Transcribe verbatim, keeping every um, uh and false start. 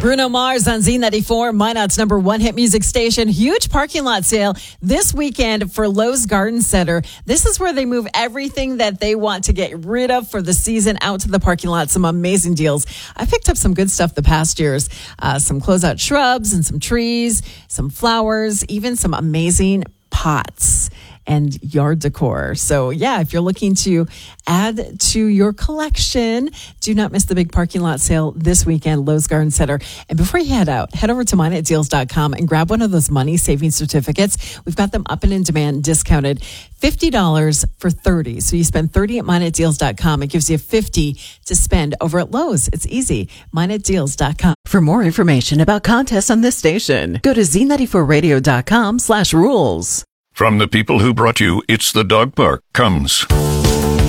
Bruno Mars on Z ninety-four, Minot's number one hit music station. Huge parking lot sale this weekend for Lowe's Garden Center. This is where they move everything that they want to get rid of for the season out to the parking lot. Some amazing deals. I picked up some good stuff the past years. Uh, some closeout shrubs and some trees, some flowers, even some amazing pots and yard decor. So yeah, if you're looking to add to your collection, do not miss the big parking lot sale this weekend, Lowe's Garden Center. And before you head out, head over to minot deals dot com and grab one of those money saving certificates. We've got them up and in demand, discounted fifty dollars for thirty. So you spend thirty at minot deals dot com. It gives you fifty to spend over at Lowe's. It's easy. minot deals dot com. For more information about contests on this station, go to z ninety-four radio dot com slash rules. From the people who brought you It's the Dog Park comes